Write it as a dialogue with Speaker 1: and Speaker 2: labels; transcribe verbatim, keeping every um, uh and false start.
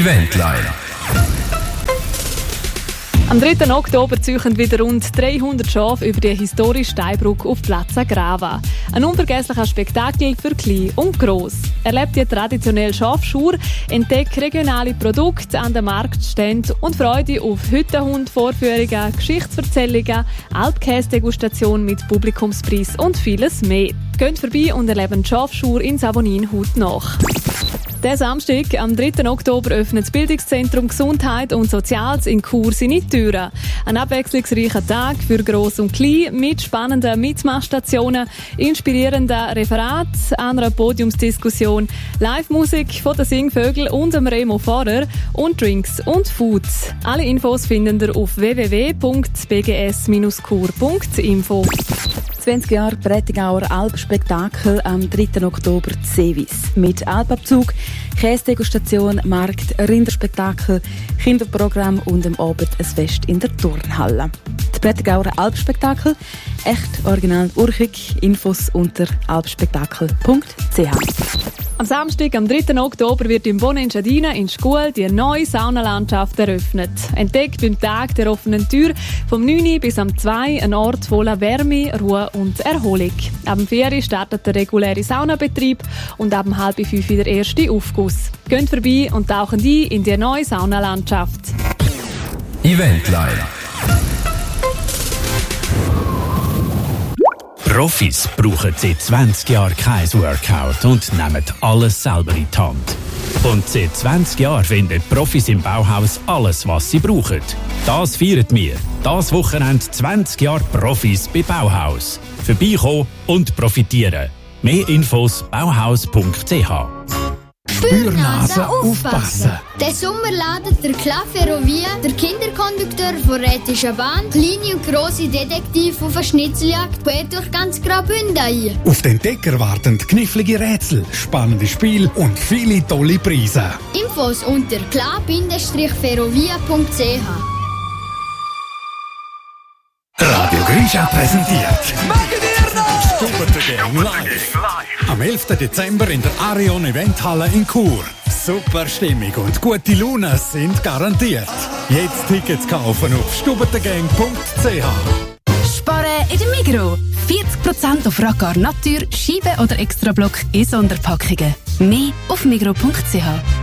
Speaker 1: Eventline.
Speaker 2: Am dritten Oktober ziehen wieder rund dreihundert Schafe über die historische Steinbrücke auf Plaza Grava. Ein unvergesslicher Spektakel für Klein und Gross. Erlebt die traditionelle Schafschur, entdeckt regionale Produkte an den Marktständen und Freude auf Hüttenhund-Vorführungen, Geschichtserzählungen, Alpkäse-Degustation mit Publikumspreis und vieles mehr. Geht vorbei und erlebt die Schafschur in Savonin haut nach. Der Samstag, am dritten Oktober, öffnet das Bildungszentrum Gesundheit und Soziales in Chur seine Türen. Ein abwechslungsreicher Tag für Gross und Klein mit spannenden Mitmachstationen, inspirierenden Referaten, einer Podiumsdiskussion, Live-Musik von den Singvögeln und dem Remo Fahrer und Drinks und Foods. Alle Infos findet ihr auf w w w punkt b g s bindestrich kur punkt info.
Speaker 3: zwanzig Jahre Prättigauer Alpspektakel am dritten Oktober Sevis. Mit Alpabzug, Käsedegustation, Markt, Rinderspektakel, Kinderprogramm und am Abend ein Fest in der Turnhalle. Die Prättigauer Alpspektakel, echt original urchig. Infos unter alpspektakel punkt c h.
Speaker 2: Am Samstag, am dritten Oktober, wird im Bonne Engadina in Schkuhl die neue Saunalandschaft eröffnet. Entdeckt beim Tag der offenen Tür vom neun bis am zwei ein Ort voller Wärme, Ruhe und Erholung. Ab dem vier startet der reguläre Saunabetrieb und ab um halb fünf der erste Aufguss. Geht vorbei und tauchen ein in die neue Saunalandschaft.
Speaker 1: Eventline.
Speaker 4: Profis brauchen seit zwanzig Jahren kein Workout und nehmen alles selber in die Hand. Und seit zwanzig Jahren finden Profis im Bauhaus alles, was sie brauchen. Das feiern wir. Das Wochenende zwanzig Jahre Profis bei Bauhaus. Vorbeikommen und profitieren. Mehr Infos bauhaus punkt c h.
Speaker 5: Spürnase aufpassen! Den Sommer ladet der Club Ferrovia, der Kinderkondukteur von Rätischer Bahn, kleine und grosse Detektive auf eine Schnitzeljagd quer durch ganz Graubünden ein.
Speaker 6: Auf den Entdecker warten knifflige Rätsel, spannende Spiele und viele tolle Preise.
Speaker 5: Infos unter club Bindestrich ferrovia punkt c h.
Speaker 6: Radio Grisha präsentiert Stubbertgang live. Am elften Dezember in der Arion Eventhalle in Chur. Super Stimmung und gute Laune sind garantiert. Jetzt Tickets kaufen auf stubbertgang punkt c h.
Speaker 7: Sparen in der Migros. vierzig Prozent auf Raccar Natur, Scheibe oder Extrablock in Sonderpackungen. Mehr auf migros punkt c h.